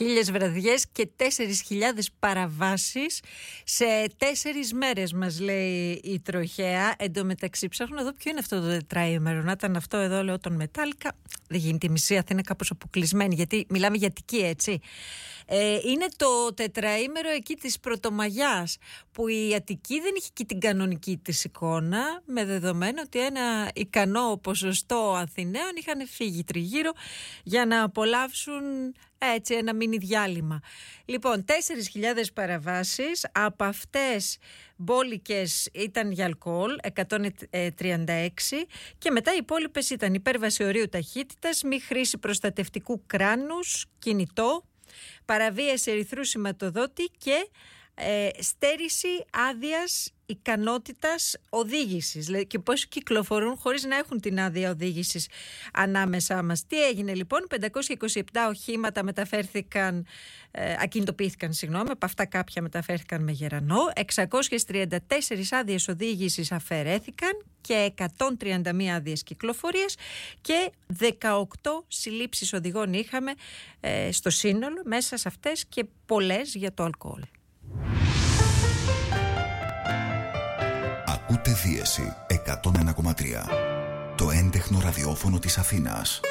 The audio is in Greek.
1000 βραδιές και 4.000 παραβάσεις σε 4 μέρες, μας λέει η τροχέα. Εν τω μεταξύ ψάχνω εδώ ποιο είναι αυτό το τετράημερο. Να ήταν αυτό εδώ, λέω, τον Μετάλλικα. Δεν γίνεται, η μισή Αθήνα είναι κάπως αποκλεισμένη, γιατί μιλάμε για Αττική, έτσι. Είναι το τετραήμερο εκεί της Πρωτομαγιάς, που η Αττική δεν είχε και την κανονική της εικόνα, με δεδομένο ότι ένα ικανό ποσοστό Αθηναίων είχαν φύγει τριγύρω για να απολαύσουν έτσι ένα μίνι διάλειμμα. Λοιπόν, 4.000 παραβάσεις, από αυτές μπόλικες ήταν για αλκοόλ 136 και μετά οι υπόλοιπες ήταν υπέρβαση ορίου ταχύτητας, μη χρήση προστατευτικού κράνους, κινητό, παραβίαση ερυθρού σηματοδότη και στέρηση άδειας ικανότητας οδήγησης. Δηλαδή, και πώς κυκλοφορούν χωρίς να έχουν την άδεια οδήγησης ανάμεσά μας. Τι έγινε λοιπόν? 527 οχήματα μεταφέρθηκαν, ακινητοποιήθηκαν, από αυτά κάποια μεταφέρθηκαν με γερανό, 634 άδειες οδήγησης αφαιρέθηκαν και 131 άδειες κυκλοφορίας και 18 συλλήψεις οδηγών είχαμε στο σύνολο, μέσα σε αυτές και πολλές για το αλκοόλ. Ακούτε Δίεση 101,3, το έντεχνο ραδιόφωνο της Αθήνας.